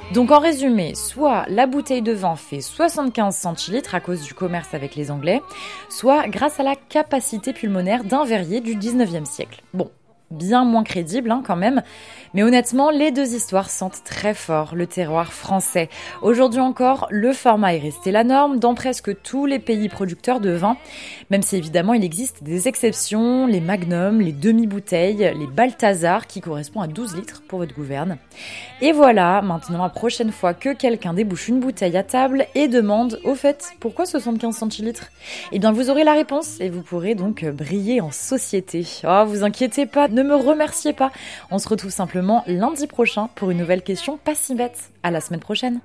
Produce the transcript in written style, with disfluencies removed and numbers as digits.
Donc en résumé, soit la bouteille de vin fait 75 centilitres à cause du commerce avec les Anglais, soit grâce à la capacité pulmonaire d'un verrier du 19e siècle. Bon, bien moins crédible quand même, mais honnêtement, les deux histoires sentent très fort le terroir français. Aujourd'hui encore, le format est resté la norme dans presque tous les pays producteurs de vin, même si évidemment il existe des exceptions, les magnums, les demi-bouteilles, les Balthazar qui correspondent à 12 litres pour votre gouverne. Et voilà, maintenant la prochaine fois que quelqu'un débouche une bouteille à table et demande « Au fait, pourquoi 75 centilitres ?» Eh bien vous aurez la réponse et vous pourrez donc briller en société. Oh, vous inquiétez pas, ne me remerciez pas. On se retrouve simplement lundi prochain pour une nouvelle question pas si bête. À la semaine prochaine.